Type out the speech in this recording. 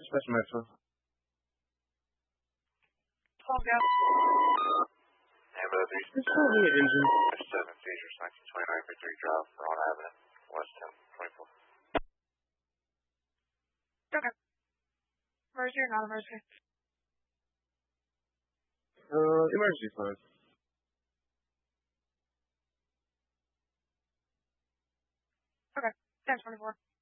Special Metro. 12 gas. Ambulance It's probably an engine. 7 seizures, 1929 Victory Drive, Ron Avenue, West 10, 24. Okay. Emergency or non-emergency? Emergency fine. Okay. 10-24.